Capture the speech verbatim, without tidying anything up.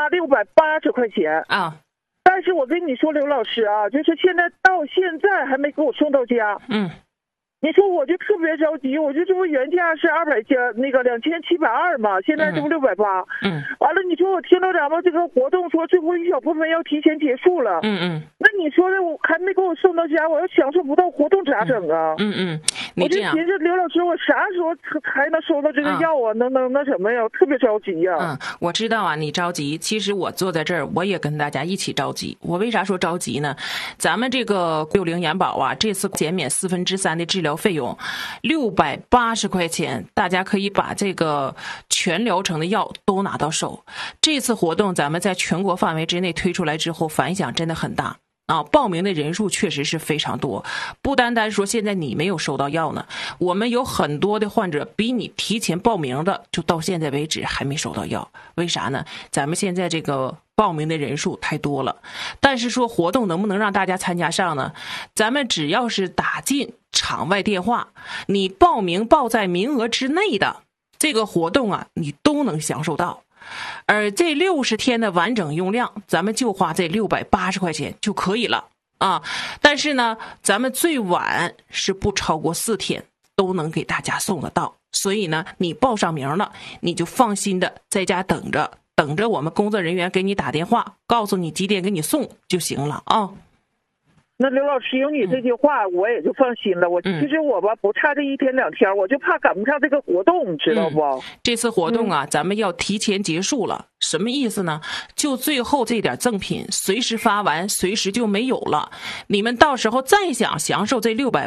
六百八十块钱啊。 但是我跟你说，刘老师啊，就是现在到现在还没给我送到家。 嗯。 你说我就特别着急，我就这不原价是二百加那个两千七百二嘛，现在这不六百八。 嗯。 完了，你说我听到咱们这个活动说最后一小部分要提前结束了。 嗯嗯。 那你说的我还没给我送到家，我要享受不到活动咋整啊？ 嗯嗯。你这样， 我就寻思刘老师，我啥时候才能收到这个药啊？嗯、能能那什么呀？我特别着急呀、 啊。嗯，我知道啊，你着急。其实我坐在这儿，我也跟大家一起着急。我为啥说着急呢？咱们这个六零延保啊，这次减免四分之三的治疗费用。六百八十块钱，大家可以把这个全疗程的药都拿到手。这次活动咱们在全国范围之内推出来之后，反响真的很大啊！报名的人数确实是非常多，不单单说现在你没有收到药呢，我们有很多的患者比你提前报名的，就到现在为止还没收到药。为啥呢？咱们现在这个报名的人数太多了，但是说活动能不能让大家参加上呢？咱们只要是打进场外电话，你报名报在名额之内的这个活动啊，你都能享受到。而这六十天的完整用量，咱们就花这六百八十块钱就可以了啊。但是呢，咱们最晚是不超过四天都能给大家送得到。所以呢，你报上名了，你就放心的在家等着。等着我们工作人员给你打电话，告诉你几点给你送就行了啊。 那刘老师有你这句话，嗯、我也就放心了。我其实我吧不差这一天两天，我就怕赶不上这个活动，知道不？嗯、 这次活动啊，嗯、咱们要提前结束了。什么意思呢？就最后这点赠品，随时发完，随时就没有了。你们到时候再想享受这六百